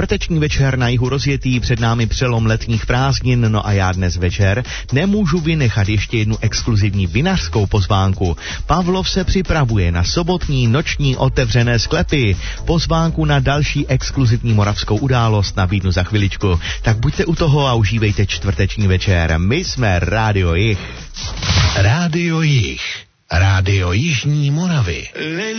Čtvrteční večer na jihu rozjetý, před námi přelom letních prázdnin, no a já dnes večer nemůžu vynechat ještě jednu exkluzivní vinařskou pozvánku. Pavlov se připravuje na sobotní noční otevřené sklepy. Pozvánku na další exkluzivní moravskou událost nabídnu za chviličku. Tak buďte u toho a užívejte čtvrteční večer. My jsme Rádio Jih. Rádio Jih. Rádio Jižní Moravy.